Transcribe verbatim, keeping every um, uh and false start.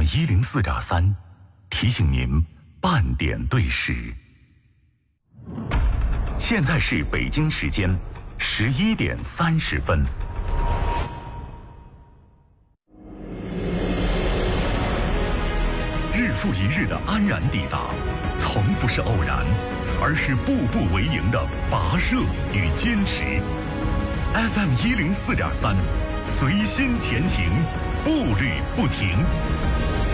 一零四点三，提醒您半点对时。现在是北京时间十一点三十分。日复一日的安然抵达，从不是偶然，而是步步为营的跋涉与坚持。F M 一零四点三，随心前行，步履不停。